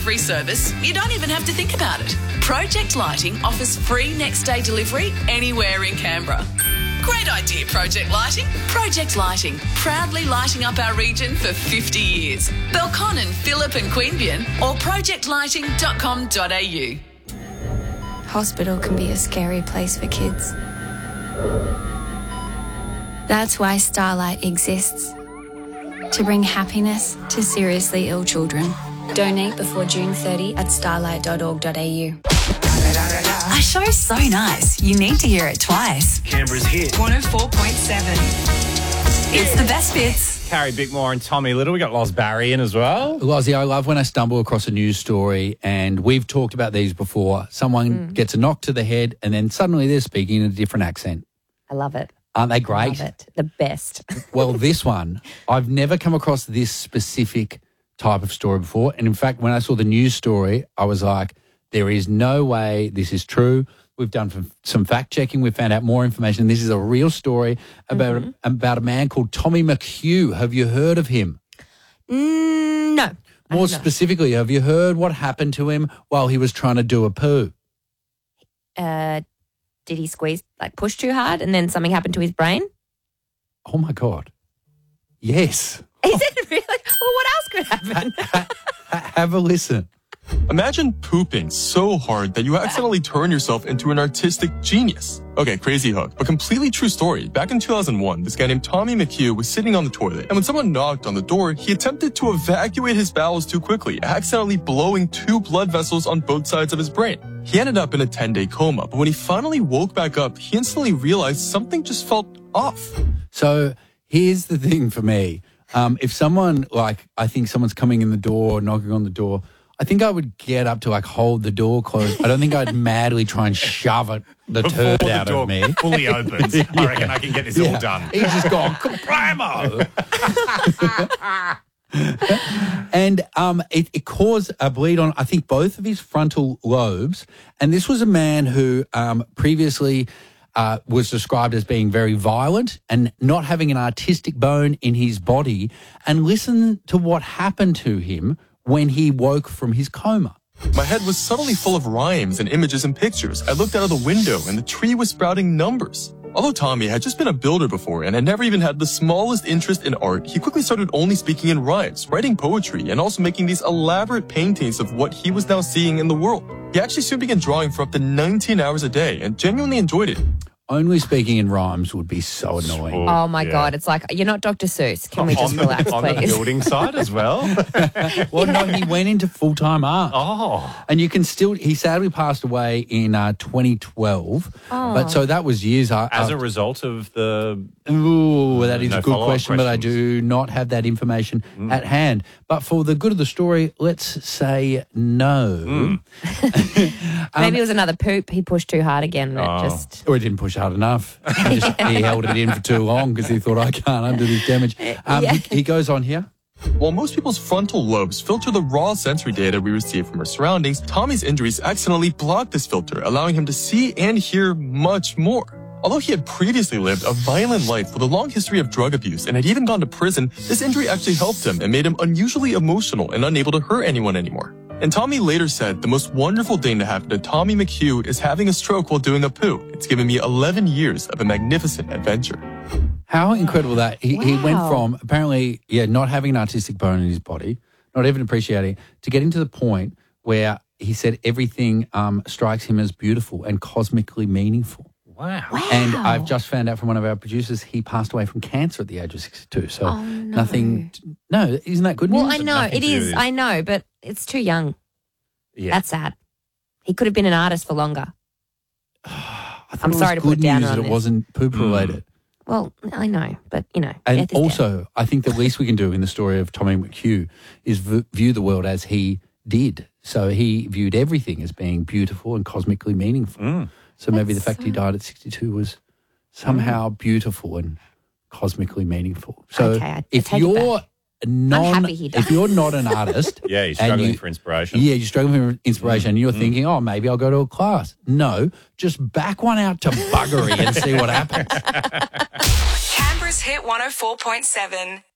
delivery service, you don't even have to think about it. Project Lighting offers free next-day delivery anywhere in Canberra. Great idea, Project Lighting. Project Lighting, proudly lighting up our region for 50 years. Belconnen, Phillip and Queanbeyan or projectlighting.com.au. Hospital can be a scary place for kids. That's why Starlight exists. To bring happiness to seriously ill children. Donate before June 30 at starlight.org.au. Our show's so nice, you need to hear it twice. Canberra's hit. 104.7. It's the best bits. Carrie Bickmore and Tommy Little. We got Loz Barry in as well. Lozzie, I love when I stumble across a news story, and we've talked about these before. Someone gets a knock to the head and then suddenly they're speaking in a different accent. I love it. Aren't they great? Love it. The best. Well, this one, I've never come across this specific type of story before. And in fact, when I saw the news story, I was like, there is no way this is true. We've done some fact-checking. We've found out more information. This is a real story about a man called Tommy McHugh. Have you heard of him? No. More specifically, have you heard what happened to him while he was trying to do a poo? Did he push too hard and then something happened to his brain? Oh, my God. Yes. Is it really? Well, what else could happen? Have a listen. Imagine pooping so hard that you accidentally turn yourself into an artistic genius. Okay, crazy hook, but completely true story. Back in 2001, this guy named Tommy McHugh was sitting on the toilet, and when someone knocked on the door, he attempted to evacuate his bowels too quickly, accidentally blowing 2 blood vessels on both sides of his brain. He ended up in a 10-day coma, but when he finally woke back up, he instantly realized something just felt off. So here's the thing for me. If someone, I think someone's coming in the door, knocking on the door, I think I would get up to hold the door closed. I don't think I'd madly try and shove the turd out of me. Fully opens. I reckon I can get this all done. He's just gone, kablamo! And it caused a bleed on, I think, both of his frontal lobes. And this was a man who previously was described as being very violent and not having an artistic bone in his body. And listen to what happened to him when he woke from his coma. My head was suddenly full of rhymes and images and pictures. I looked out of the window and the tree was sprouting numbers. Although Tommy had just been a builder before and had never even had the smallest interest in art, he quickly started only speaking in rhymes, writing poetry, and also making these elaborate paintings of what he was now seeing in the world. He actually soon began drawing for up to 19 hours a day and genuinely enjoyed it. Only speaking in rhymes would be so annoying. Oh, my God. It's like, you're not Dr. Seuss. Can we just relax, on please? On the building side as well? Well, no, he went into full-time art. Oh. And you can still, he sadly passed away in 2012. Oh. But so that was years after. As a result of the... Ooh, that is no a good question, but I questions. do not have that information at hand. But for the good of the story, let's say no. Maybe it was another poop. He pushed too hard again. And it just... Or he didn't push hard enough. He held it in for too long because he thought, I can't undo this damage. He goes on here. While most people's frontal lobes filter the raw sensory data we receive from our surroundings, Tommy's injuries accidentally blocked this filter, allowing him to see and hear much more. Although he had previously lived a violent life with a long history of drug abuse and had even gone to prison, this injury actually helped him and made him unusually emotional and unable to hurt anyone anymore. And Tommy later said, the most wonderful thing to happen to Tommy McHugh is having a stroke while doing a poo. It's given me 11 years of a magnificent adventure. How incredible that. He went from apparently, not having an artistic bone in his body, not even appreciating, to getting to the point where he said everything strikes him as beautiful and cosmically meaningful. Wow. And I've just found out from one of our producers he passed away from cancer at the age of 62. So nothing. No, isn't that good news? Well, I know. It is. I know, but it's too young. Yeah. That's sad. He could have been an artist for longer. I'm sorry to put it down news on that it this. wasn't poop related. Well, I know, but, And death is also, death. I think the least we can do in the story of Tommy McHugh is view the world as he did. So he viewed everything as being beautiful and cosmically meaningful. So maybe the fact he died at 62 was somehow beautiful and cosmically meaningful. So Okay, I if take it you're back. I'm happy he died. if you're not an artist, Yeah, you're struggling for inspiration. Yeah, you're struggling for inspiration. And you're thinking, oh, maybe I'll go to a class. No, just back one out to buggery and see what happens. Canberra's hit 104.7.